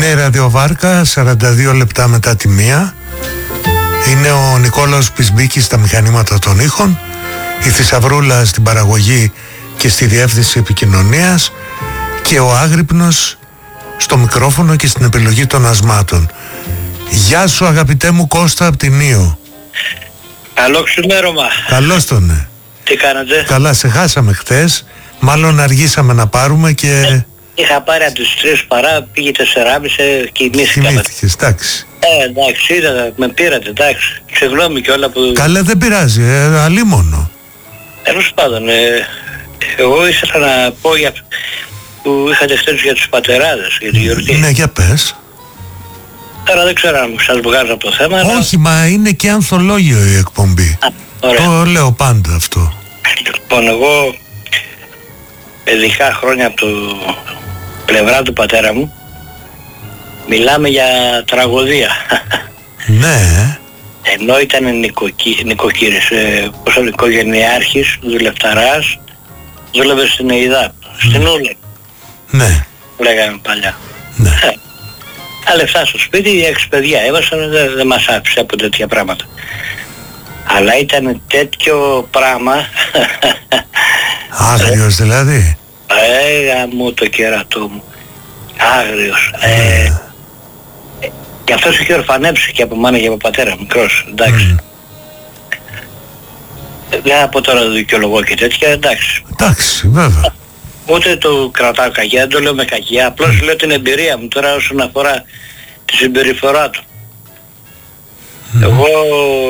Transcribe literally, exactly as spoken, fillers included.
Είναι η ραδιοβάρκα, σαράντα δύο λεπτά μετά τη μία. Είναι ο Νικόλαος Πισμπίκης στα μηχανήματα των ήχων, η Θησαυρούλα στην παραγωγή και στη διεύθυνση επικοινωνίας και ο Άγρυπνος στο μικρόφωνο και στην επιλογή των ασμάτων. Γεια σου αγαπητέ μου Κώστα από την Ήο. Καλό ξημέρωμα. Καλώς τον ναι. Τι κάνατε? Καλά, σε χάσαμε χτες. Μάλλον αργήσαμε να πάρουμε και... Ε, είχα πάρει από τις τρεις παρά, πήγε τεσσεράμιση, κοιμήθηκα. Κοιμήθηκες, εντάξει. Ε, εντάξει, είδα, με πήρατε, εντάξει. Συγγνώμη και όλα που... Καλά, δεν πειράζει, ε, αλίμονο. Τέλος πάντων, ε, εγώ ήθελα να πω για... που είχατε χθες για τους πατεράδες, για τη γιορτή. Ναι, για πες. Τώρα δεν ξέρω αν σας βγάζω από το θέμα. Όχι, αλλά... μα είναι και ανθολόγιο η εκπομπή. Α, ωραία. Το λέω πάντα αυτό. Λοιπόν, εγώ παιδικά χρόνια από το πλευρά του πατέρα μου μιλάμε για τραγωδία. Ναι. Ενώ ήταν νοικοκύ, νοικοκύρης, ε, πώς ο οικογενειάρχης, δουλευταράς, δούλευε στην ΕΙΔΑ, στην Ούλα. Ναι. Λέγαμε παλιά. Ναι. Ε, τα λεφτά στο σπίτι, οι έξι παιδιά έβασαν, δεν δε μας άφησε από τέτοια πράγματα. Αλλά ήταν τέτοιο πράγμα. Άγριος δηλαδή. Έγα μου το κερατό μου. Άγριος. Ε, ε, και αυτός είχε ορφανέψει και από μάνα και από πατέρα, μικρός, εντάξει. Mm. Δεν θα πω τώρα το δικαιολογώ και τέτοια, εντάξει. Εντάξει, βέβαια. Ούτε το κρατάω κακιά, δεν το λέω με κακιά, απλώς mm. λέω την εμπειρία μου τώρα όσον αφορά τη συμπεριφορά του. Mm. Εγώ